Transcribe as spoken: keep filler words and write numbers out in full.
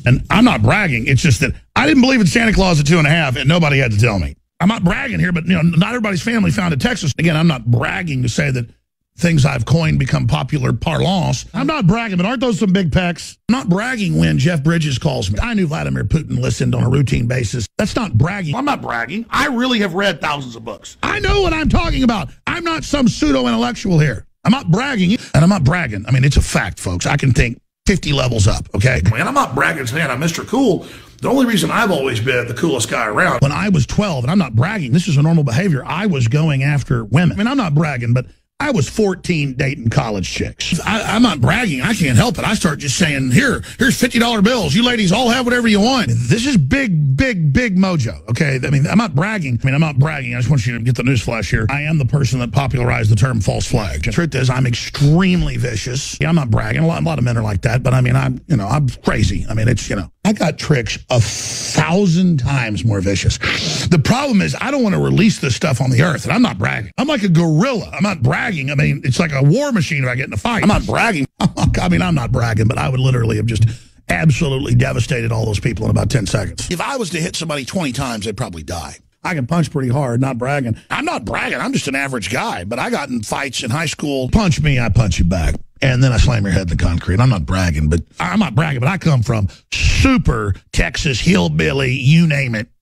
And I'm not bragging. It's just that I didn't believe in Santa Claus at two and a half, and nobody had to tell me. I'm not bragging here, but you know, not everybody's family founded Texas. Again, I'm not bragging to say that things I've coined become popular parlance. I'm not bragging, but aren't those some big pecs? I'm not bragging when Jeff Bridges calls me. I knew Vladimir Putin listened on a routine basis. That's not bragging. I'm not bragging. I really have read thousands of books. I know what I'm talking about. I'm not some pseudo-intellectual here. I'm not bragging, and I'm not bragging. I mean, it's a fact, folks. I can think fifty levels up, okay? And I'm not bragging saying I'm Mister Cool. The only reason I've always been the coolest guy around. When I was twelve, and I'm not bragging, this is a normal behavior, I was going after women. I mean, I'm not bragging, but I was fourteen dating college chicks. I, I'm not bragging. I can't help it. I start just saying, here, here's fifty dollar bills. You ladies all have whatever you want. This is big, big, big mojo, okay? I mean, I'm not bragging. I mean, I'm not bragging. I just want you to get the newsflash here. I am the person that popularized the term false flag. The truth is, I'm extremely vicious. Yeah, I'm not bragging. A lot, a lot of men are like that, but I mean, I'm, you know, I'm crazy. I mean, it's, you know, I got tricks a thousand times more vicious. The problem is I don't want to release this stuff on the earth, and I'm not bragging. I'm like a gorilla. I'm not bragging. I mean, it's like a war machine if I get in a fight. I'm not bragging. I mean, I'm not bragging, but I would literally have just absolutely devastated all those people in about ten seconds. If I was to hit somebody twenty times, they'd probably die. I can punch pretty hard, not bragging. I'm not bragging. I'm just an average guy, but I got in fights in high school. Punch me, I punch you back. And then I slam your head in the concrete. I'm not bragging, but I'm not bragging, but I come from super Texas hillbilly, you name it,